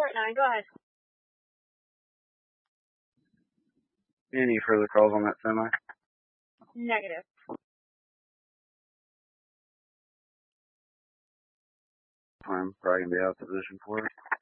Report 9, go ahead. Any further calls on that semi? Negative. I'm probably going to be out of position for it.